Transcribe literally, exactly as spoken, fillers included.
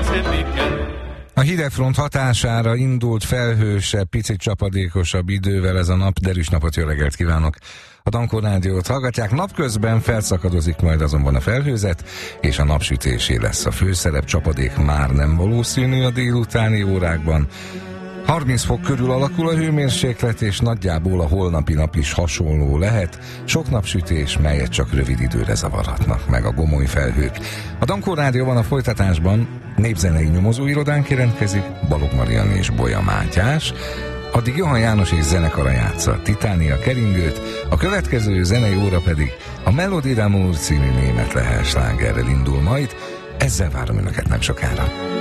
A hidegfront hatására indult felhősebb, picit csapadékosabb idővel ez a nap. Derűs napot, jó reggelt kívánok! A Dankó Rádiót hallgatják, napközben felszakadozik majd azonban a felhőzet, és a napsütésé lesz a főszerep, csapadék már nem valószínű a délutáni órákban. harminc fok körül alakul a hőmérséklet, és nagyjából a holnapi nap is hasonló lehet. Sok napsütés, melyet csak rövid időre zavarhatnak meg a gomoly felhők. A Dankó Rádióban a folytatásban népzenei nyomozóirodánk jelentkezik, Balogh Mariann és Bolya Mátyás. Addig Johann János és zenekara játsza Titánia keringőt, a következő zenei óra pedig a Melodie d'Amour című német lehel slágerrel indul majd. Ezzel várom önöket nem sokára.